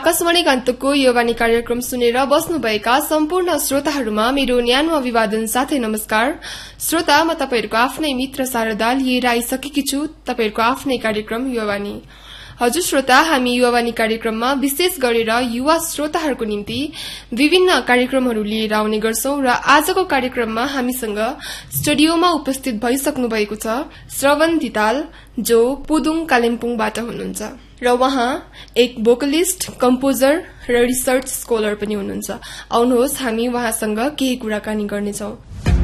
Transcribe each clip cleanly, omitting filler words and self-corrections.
आकाशवाणी गान्तोकको युवानी कार्यक्रम सुनेर बस्नुभएका सम्पूर्ण श्रोताहरूमा मेरो न्यानो अभिवादन साथै नमस्कार। श्रोता, म तपाईहरूको आफ्नै मित्र शारदा लिएर आइसकेकी छु तपाईहरूको आफ्नै कार्यक्रम युवानी। हजुर श्रोता, हामी युवानी कार्यक्रममा विशेष गरेर युवा श्रोताहरूको निम्ति विभिन्न कार्यक्रमहरू लिएर आउने गर्छौं र आजको कार्यक्रममा हामीसँग स्टुडियोमा उपस्थित भइसक्नु भएको छ श्रवण धिताल, जो पुदुङ कालिम्पोङबाट हुनुहुन्छ र उहाँ एक भोकलिस्ट, कम्पोजर र रिसर्च स्कोलर पनि हुनुहुन्छ। आउनुहोस् हामी उहाँसँग केही कुराकानी गर्नेछौं।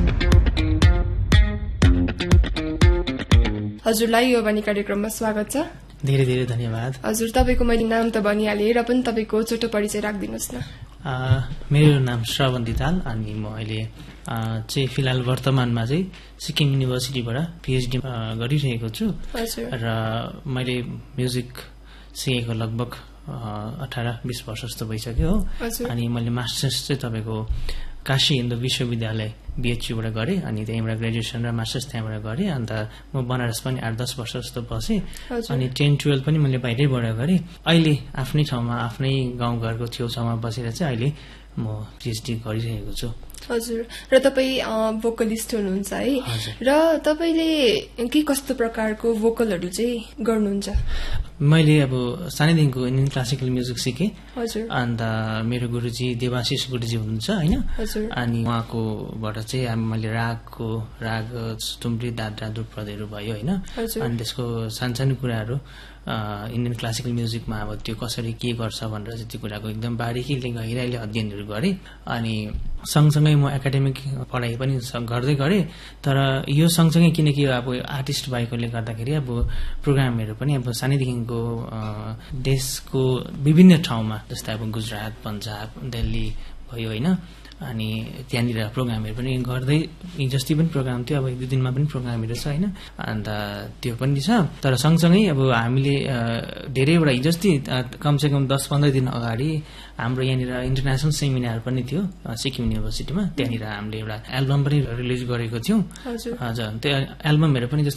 हजुरलाई युवानी कार्यक्रममा स्वागत छ। धेरै धेरै धन्यवाद। हजुर, तपाईको मैले नाम त भनिहालेँ र पनि तपाईको छोटो परिचय राखिदिनुहोस् न। मेरो नाम श्रवण धिताल अनि म अहिले चाहिँ फिलहाल वर्तमानमा चाहिँ सिक्किम युनिभर्सिटीबाट पीएचडी गरिरहेको छु र मैले म्युजिक सिकेको लगभग 18-20 वर्ष जस्तो भइसक्यो हो। अनि मैले मास्टर्स चाहिँ तपाईको काशी हिन्दू विश्वविद्यालय बीएचयूबाट गरेँ अनि त्यहीँबाट ग्रेजुएसन र मास्टर्स त्यहाँबाट गरेँ। अन्त म बनारस पनि 8-10 वर्ष जस्तो बसेँ अनि 10-12 पनि मैले बाहिरैबाट गरेँ। अहिले आफ्नै ठाउँमा आफ्नै गाउँघरको छेउछाउमा बसेर चाहिँ अहिले म पीएचडी गरिरहेको छु। हजुर, र तपाईँ भोकलिस्ट हुनुहुन्छ है, र तपाईले के कस्तो प्रकारको भोकलहरू चाहिँ गर्नुहुन्छ? मैले अब सानैदेखिको इन्डियन क्लासिकल म्युजिक सिकेँ। हजुर। अन्त मेरो गुरुजी देवाशिष गुरुजी हुनुहुन्छ हैन, अनि उहाँकोबाट चाहिँ मैले राग तुम्री दाद्रा दुर्पदहरू भयो हैन, अनि त्यसको सानसानो कुराहरू इन्डियन क्लासिकल म्युजिकमा अब त्यो कसरी के गर्छ भनेर चाहिँ त्यो कुराको एकदम बारीकीले गहिराइले अध्ययनहरू गरेँ। अनि सँगसँगै म एकाडेमिक पढाइ पनि गर्दै गरेँ, तर यो सँगसँगै किनकि अब आर्टिस्ट भएकोले गर्दाखेरि अब प्रोग्रामहरू पनि अब सानैदेखिको देशको विभिन्न ठाउँमा जस्तै अब गुजरात, पन्जाब, दिल्ली भयो होइन, अनि त्यहाँनिर प्रोग्रामहरू पनि गर्दै हिजोस्ति पनि प्रोग्राम थियो, अब 1-2 दिनमा पनि प्रोग्रामहरू छ होइन, अन्त त्यो पनि छ। तर सँगसँगै अब हामीले धेरैवटा हिजोस्ति कमसेकम 10-15 दिन अगाडि हाम्रो यहाँनिर इन्टरनेसनल सेमिनार पनि थियो सिक्किम युनिभर्सिटीमा, त्यहाँनिर हामीले एउटा एल्बम पनि रिलिज गरेको थियौँ। हजुर, त्यो एल्बमहरू पनि